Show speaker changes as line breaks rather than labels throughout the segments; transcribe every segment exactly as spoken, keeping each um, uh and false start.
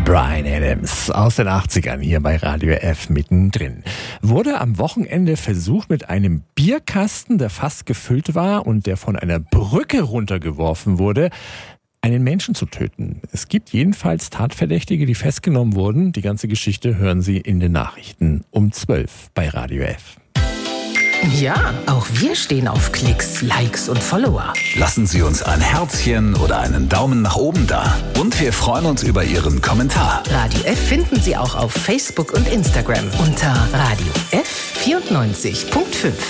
Bryan Adams aus den achtzigern hier bei Radio F mittendrin. Wurde am Wochenende versucht, mit einem Bierkasten, der fast gefüllt war und der von einer Brücke runtergeworfen wurde, einen Menschen zu töten. Es gibt jedenfalls Tatverdächtige, die festgenommen wurden. Die ganze Geschichte hören Sie in den Nachrichten um zwölf bei Radio F.
Ja, auch wir stehen auf Klicks, Likes und Follower.
Lassen Sie uns ein Herzchen oder einen Daumen nach oben da. Und wir freuen uns über Ihren Kommentar.
Radio F finden Sie auch auf Facebook und Instagram unter Radio F vierundneunzig Komma fünf.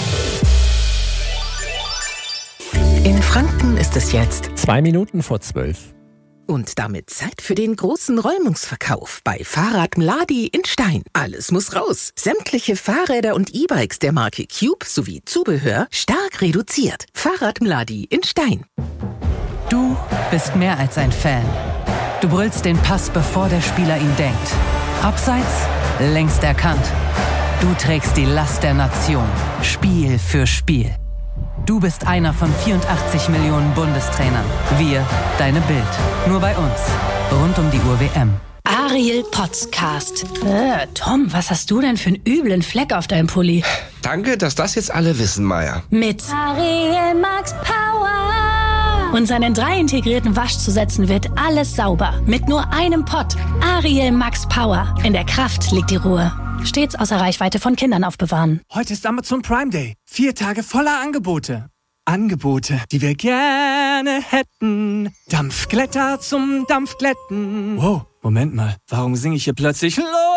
In Franken ist es jetzt
Zwei Minuten vor zwölf.
und damit Zeit für den großen Räumungsverkauf bei Fahrrad Mladi in Stein. Alles muss raus. Sämtliche Fahrräder und E-Bikes der Marke Cube sowie Zubehör stark reduziert. Fahrrad Mladi in Stein.
Du bist mehr als ein Fan. Du brüllst den Pass, bevor der Spieler ihn denkt. Abseits, längst erkannt. Du trägst die Last der Nation, Spiel für Spiel. Du bist einer von vierundachtzig Millionen Bundestrainern. Wir, deine Bild. Nur bei uns. Rund um die Uhr W M.
Ariel Podcast. Äh, Tom, was hast du denn für einen üblen Fleck auf deinem Pulli?
Danke, dass das jetzt alle wissen, Maya.
Mit Ariel Max Power. Und seinen drei integrierten Waschzusätzen wird alles sauber. Mit nur einem Pott. Ariel Max Power. In der Kraft liegt die Ruhe. Stets außer Reichweite von Kindern aufbewahren.
Heute ist Amazon Prime Day. Vier Tage voller Angebote. Angebote, die wir gerne hätten. Dampfglätter zum Dampfglätten. Wow, Moment mal. Warum singe ich hier plötzlich Los?